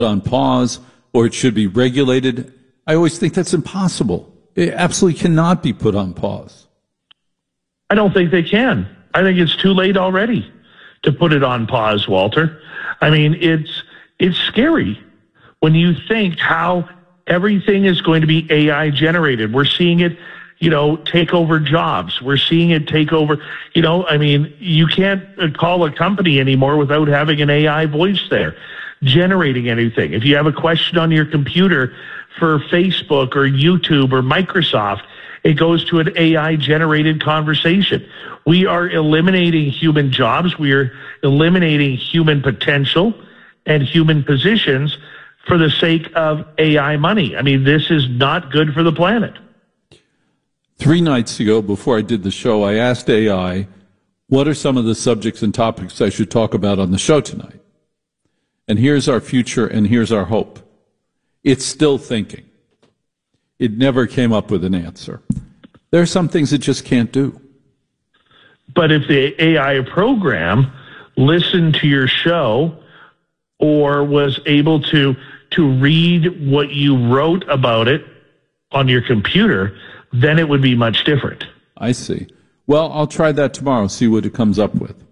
on pause or it should be regulated. I always think that's impossible. It absolutely cannot be put on pause. I don't think they can. I think it's too late already to put it on pause, Walter. I mean, it's scary when you think how everything is going to be AI generated. We're seeing it, take over jobs. We're seeing it take over, I mean, you can't call a company anymore without having an AI voice there, generating anything. If you have a question on your computer for Facebook or YouTube or Microsoft, it goes to an AI-generated conversation. We are eliminating human jobs. We are eliminating human potential and human positions for the sake of AI money. I mean, this is not good for the planet. 3 nights ago, before I did the show, I asked AI, what are some of the subjects and topics I should talk about on the show tonight? And here's our future, and here's our hope. It's still thinking. It never came up with an answer. There are some things it just can't do. But if the AI program listened to your show or was able to read what you wrote about it on your computer, then it would be much different. I see. Well, I'll try that tomorrow, see what it comes up with.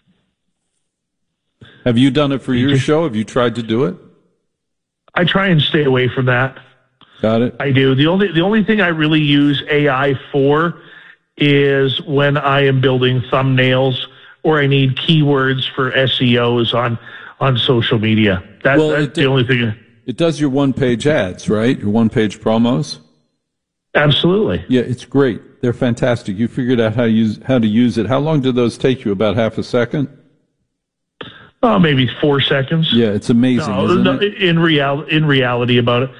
Have you done it for your show? Have you tried to do it? I try and stay away from that. Got it. I do. The only thing I really use AI for is when I am building thumbnails or I need keywords for SEOs on social media. That's the only thing. It does your one-page ads, right? Your one-page promos? Absolutely. Yeah, it's great. They're fantastic. You figured out how to use it. How long did those take you? About half a second? Maybe 4 seconds. Yeah, it's amazing. Isn't it? In reality, about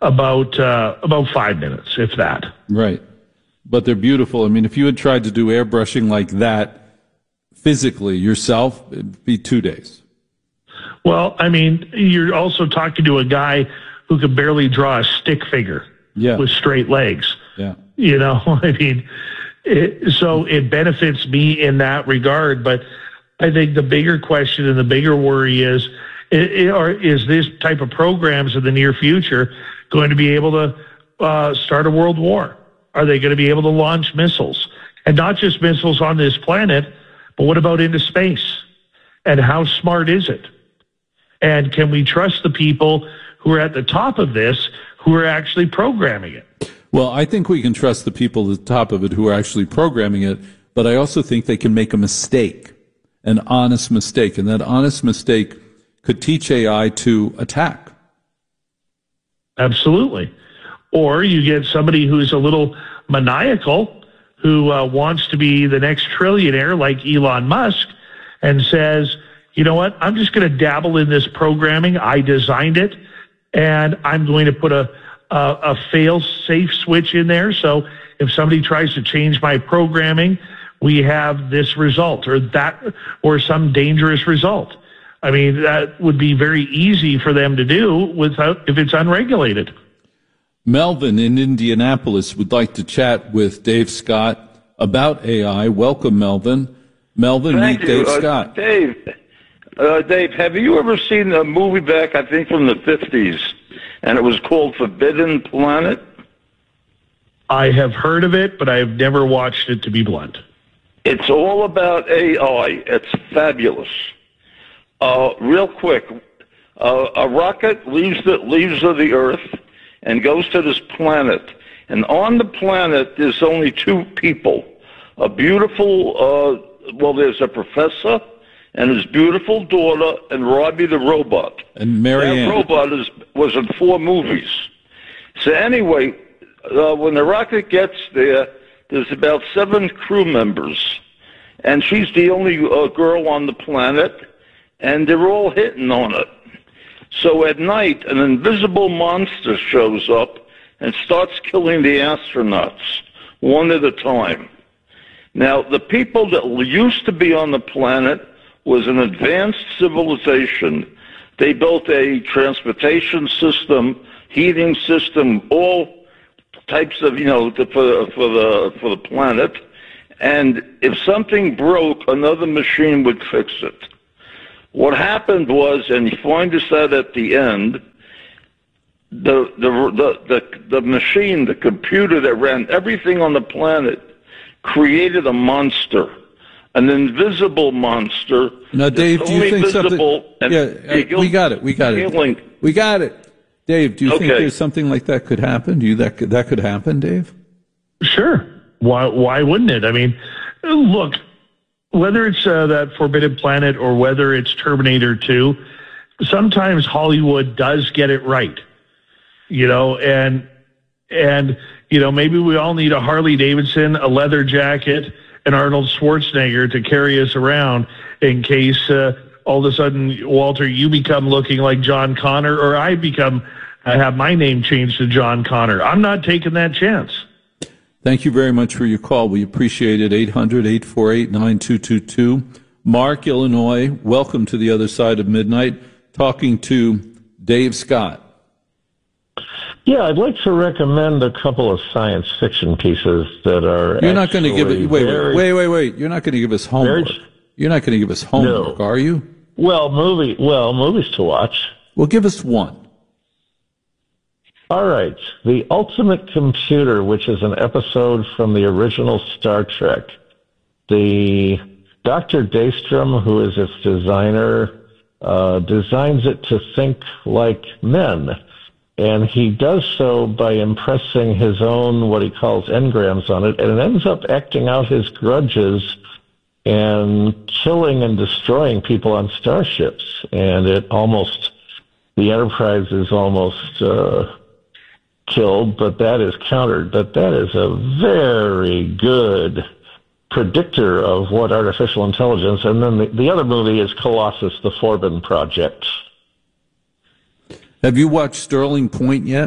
5 minutes, if that. Right. But they're beautiful. I mean, if you had tried to do airbrushing like that physically yourself, it'd be 2 days. Well, I mean, you're also talking to a guy who could barely draw a stick figure with straight legs. Yeah. I mean, so it benefits me in that regard. But I think the bigger question and the bigger worry is this type of programs in the near future going to be able to start a world war? Are they going to be able to launch missiles? And not just missiles on this planet, but what about into space? And how smart is it? And can we trust the people who are at the top of this who are actually programming it? Well, I think we can trust the people at the top of it who are actually programming it, but I also think they can make a mistake, an honest mistake, and that honest mistake could teach AI to attack. Absolutely. Or you get somebody who's a little maniacal, who wants to be the next trillionaire like Elon Musk, and says, you know what, I'm just going to dabble in this programming. I designed it, and I'm going to put a fail-safe switch in there. So if somebody tries to change my programming, we have this result or some dangerous result. I mean, that would be very easy for them to do if it's unregulated. Melvin in Indianapolis would like to chat with Dave Scott about AI. Welcome, Melvin. Melvin, meet Dave Scott. Dave, have you ever seen a movie back, I think, from the 50s, and it was called Forbidden Planet? I have heard of it, but I have never watched it, to be blunt. It's all about AI. It's fabulous. Real quick, a rocket leaves the Earth and goes to this planet. And on the planet, there's only 2 people. A beautiful, there's a professor and his beautiful daughter and Robbie the robot. And Marianne. That robot was in 4 movies. So anyway, when the rocket gets there, there's about 7 crew members. And she's the only girl on the planet, and they're all hitting on it. So at night, an invisible monster shows up and starts killing the astronauts, one at a time. Now, the people that used to be on the planet was an advanced civilization. They built a transportation system, heating system, all types of, for the planet. And if something broke, another machine would fix it. What happened was, and you find this out at the end, the machine, the computer that ran everything on the planet, created a monster, an invisible monster. Now, Dave, do you think something? Yeah, we got it. We got it. Dave, do you think there's something like that could happen? Do you that could happen, Dave? Sure. Why wouldn't it? I mean, look, whether it's that Forbidden Planet or whether it's Terminator 2, sometimes Hollywood does get it right. And maybe we all need a Harley Davidson, a leather jacket, and Arnold Schwarzenegger to carry us around in case all of a sudden, Walter, you become looking like John Connor, or I have my name changed to John Connor. I'm not taking that chance. Thank you very much for your call. We appreciate it. 800-848-9222. Mark, Illinois, welcome to the other side of midnight. Talking to Dave Scott. Yeah, I'd like to recommend a couple of science fiction pieces that are. You're not going to give it. Wait. You're not going to give us homework. You're not going to give us homework, are you? Well, movies to watch. Well, give us one. All right. The Ultimate Computer, which is an episode from the original Star Trek. The Dr. Daystrom, who is its designer, designs it to think like men. And he does so by impressing his own, what he calls engrams on it, and it ends up acting out his grudges and killing and destroying people on starships. And the Enterprise is almost killed, but that is countered. But that is a very good predictor of what artificial intelligence. And then the other movie is Colossus, the Forbin Project. Have you watched Sterling Point yet?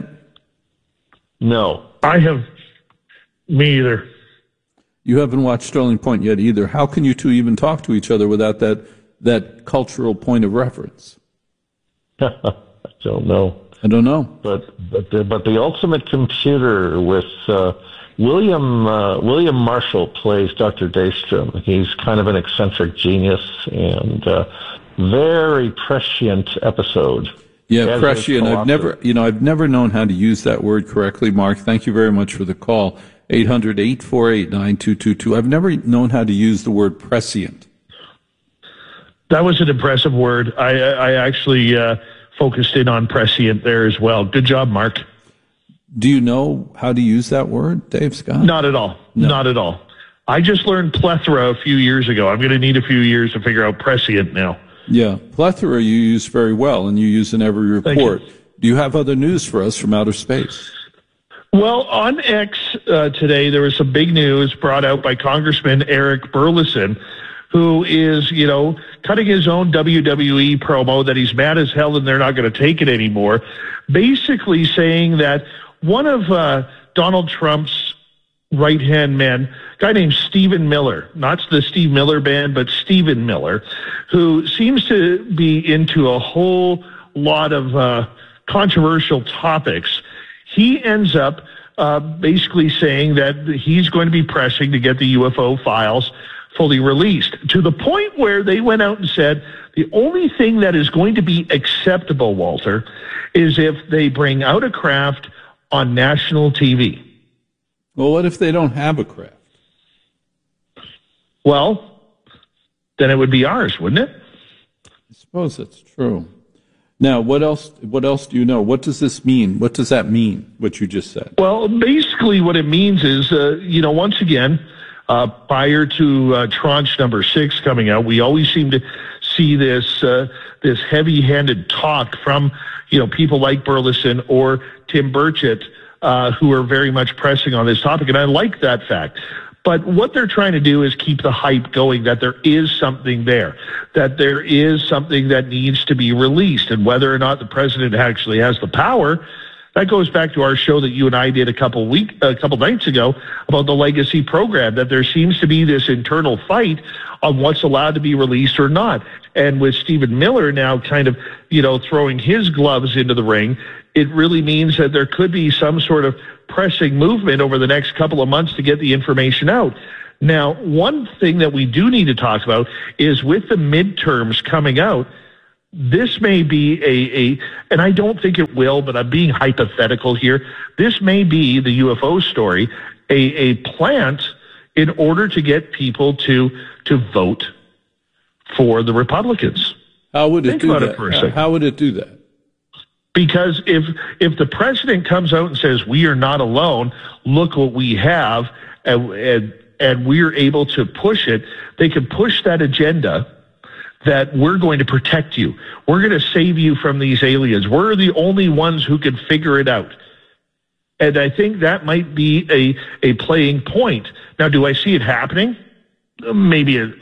No. I have. Me either. You haven't watched Sterling Point yet either. How can you two even talk to each other without that cultural point of reference? I don't know. But the Ultimate Computer with William Marshall plays Dr. Daystrom. He's kind of an eccentric genius and very prescient episode. Yeah, prescient. I've never known how to use that word correctly, Mark. Thank you very much for the call. 800-848-9222. I've never known how to use the word prescient. That was an impressive word. I actually focused in on prescient there as well. Good job, Mark. Do you know how to use that word, Dave Scott? Not at all. No. Not at all. I just learned plethora a few years ago. I'm going to need a few years to figure out prescient now. Yeah, plethora you use very well, and you use in every report. Do you have other news for us from outer space? Well, on X today, there was some big news brought out by Congressman Eric Burlison, who is, cutting his own WWE promo that he's mad as hell and they're not going to take it anymore, basically saying that one of Donald Trump's right-hand men, a guy named Stephen Miller, not the Steve Miller Band, but Stephen Miller, who seems to be into a whole lot of controversial topics. He ends up basically saying that he's going to be pressing to get the UFO files fully released, to the point where they went out and said the only thing that is going to be acceptable, Walter, is if they bring out a craft on national TV. Well, what if they don't have a craft? Well, then it would be ours, wouldn't it? I suppose that's true. Now, what else do you know? What does this mean? What does that mean, what you just said? Well, basically what it means is, once again, prior to tranche number 6 coming out, we always seem to see this heavy-handed talk from, people like Burleson or Tim Burchett, who are very much pressing on this topic, and I like that fact. But what they're trying to do is keep the hype going, that there is something there, that there is something that needs to be released, and whether or not the president actually has the power, that goes back to our show that you and I did a couple nights ago about the legacy program, that there seems to be this internal fight on what's allowed to be released or not. And with Stephen Miller now kind of, throwing his gloves into the ring, it really means that there could be some sort of pressing movement over the next couple of months to get the information out. Now, one thing that we do need to talk about is with the midterms coming out, this may be and I don't think it will, but I'm being hypothetical here. This may be the UFO story, a plant in order to get people to vote for the Republicans. How would it Think do about that? it for a second. How would it do that? Because if the president comes out and says, we are not alone, look what we have, and we're able to push it, they can push that agenda that we're going to protect you. We're going to save you from these aliens. We're the only ones who can figure it out. And I think that might be a playing point. Now, do I see it happening? Maybe a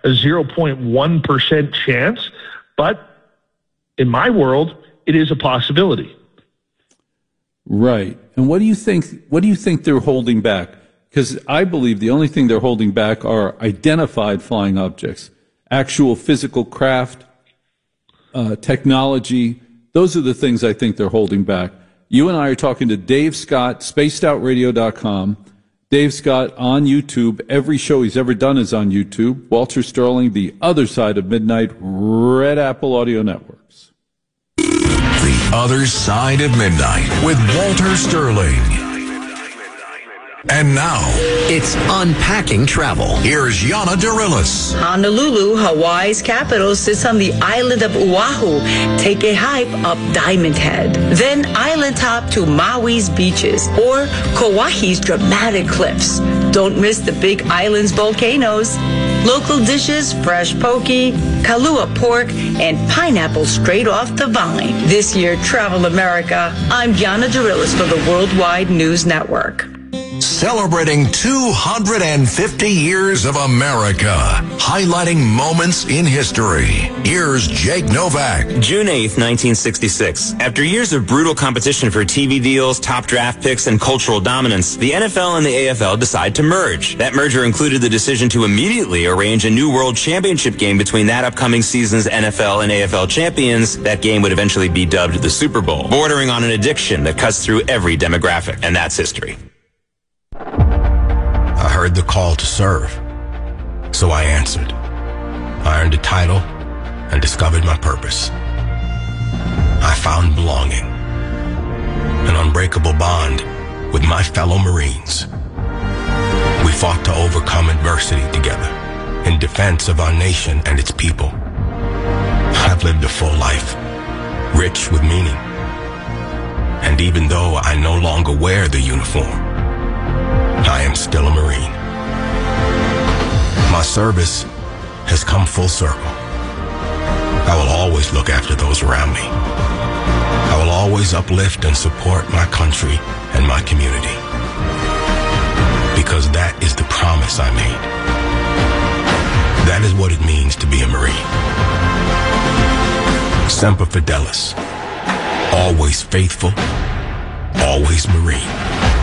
0.1% chance, but in my world, it is a possibility. Right. And what do you think they're holding back? Because I believe the only thing they're holding back are identified flying objects, actual physical craft, technology. Those are the things I think they're holding back. You and I are talking to Dave Scott, spacedoutradio.com. Dave Scott on YouTube. Every show he's ever done is on YouTube. Walter Sterling, The Other Side of Midnight, Red Apple Audio Networks. The Other Side of Midnight with Walter Sterling. And now, it's Unpacking Travel. Here's Yana Dirilis. Honolulu, Hawaii's capital, sits on the island of Oahu. Take a hike up Diamond Head. Then island top to Maui's beaches or Kauai's dramatic cliffs. Don't miss the Big Island's volcanoes. Local dishes, fresh poke, Kalua pork, and pineapple straight off the vine. This year, Travel America. I'm Yana Dirilis for the Worldwide News Network. Celebrating 250 years of America, highlighting moments in history. Here's Jake Novak. June 8th, 1966. After years of brutal competition for TV deals, top draft picks, and cultural dominance, the NFL and the AFL decide to merge. That merger included the decision to immediately arrange a new World Championship game between that upcoming season's NFL and AFL champions. That game would eventually be dubbed the Super Bowl, bordering on an addiction that cuts through every demographic, and that's history. I heard the call to serve, so I answered. I earned a title and discovered my purpose. I found belonging, an unbreakable bond with my fellow Marines. We fought to overcome adversity together in defense of our nation and its people. I've lived a full life, rich with meaning. And even though I no longer wear the uniform, I am still a Marine. My service has come full circle. I will always look after those around me. I will always uplift and support my country and my community. Because that is the promise I made. That is what it means to be a Marine. Semper Fidelis. Always faithful, always Marine.